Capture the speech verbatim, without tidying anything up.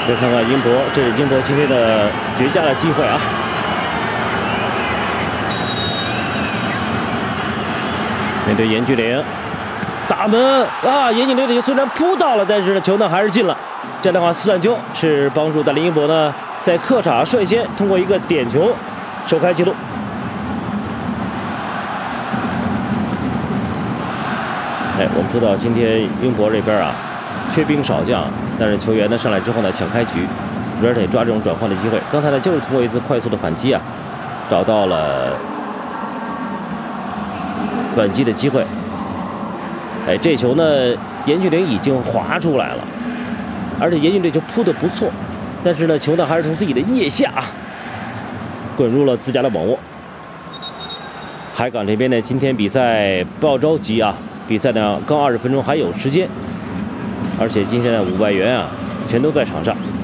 再看看英博，这是英博今天的绝佳的机会啊！面对严俊凌，大门啊！严俊凌的球虽然扑到了，但是呢球呢还是进了。这样的话，斯坦丘是帮助带领英博呢在客场率先通过一个点球首开纪录。哎，我们说到今天英博这边啊，缺兵少将，但是球员呢上来之后呢抢开局，而且抓这种转换的机会。刚才呢就是通过一次快速的反击啊，找到了反击的机会。哎，这球呢严俊凌已经滑出来了，而且严俊凌这球扑得不错，但是呢球呢还是从自己的腋下滚入了自家的网窝。海港这边呢今天比赛不要着急啊。比赛呢，刚二十分钟还有时间，而且今天的五外援啊，全都在场上。